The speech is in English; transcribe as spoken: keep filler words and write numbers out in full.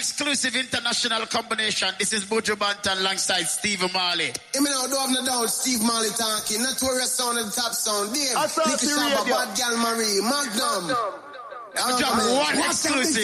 Exclusive international combination. This is Buju Banton alongside Steve Marley. You know, don't have no doubt, Steve Marley talking. Notorious sound of the top sound. Dave, Licky Shabba, Bad Gal Marie, Magnum. Magnum. Um, one exclusive.